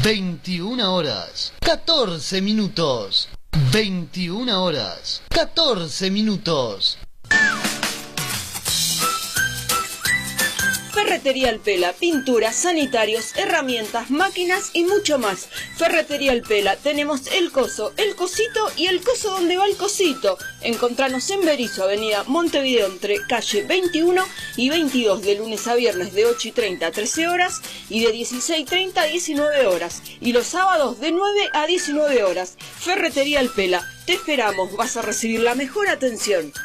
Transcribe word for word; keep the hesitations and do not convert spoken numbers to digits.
veintiuna horas, catorce minutos. veintiuna horas, catorce minutos. Ferretería El Pela, pinturas, sanitarios, herramientas, máquinas y mucho más. Ferretería El Pela, tenemos el coso, el cosito y el coso donde va el cosito. Encontranos en Berizo, avenida Montevideo, entre calle veintiuno y veintidós, de lunes a viernes de ocho y treinta a trece horas y de dieciséis y treinta a diecinueve horas. Y los sábados de nueve a diecinueve horas. Ferretería El Pela, te esperamos, vas a recibir la mejor atención.